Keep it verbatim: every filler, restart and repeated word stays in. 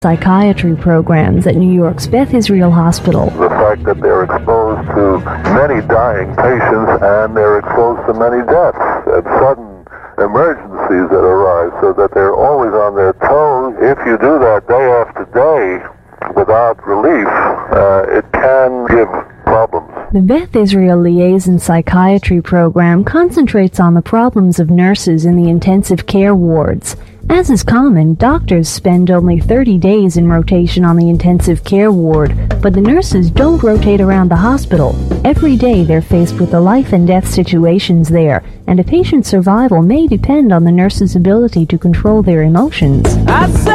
psychiatry programs at New York's Beth Israel Hospital. The fact that they're exposed to many dying patients and they're exposed to many deaths and sudden emergencies that arise, so that they're always on their toes. If you do that day after day without relief, uh, it can give problems. The Beth Israel Liaison Psychiatry Program concentrates on the problems of nurses in the intensive care wards. As is common, doctors spend only thirty days in rotation on the intensive care ward, but the nurses don't rotate around the hospital. Every day they're faced with the life and death situations there, and a patient's survival may depend on the nurse's ability to control their emotions.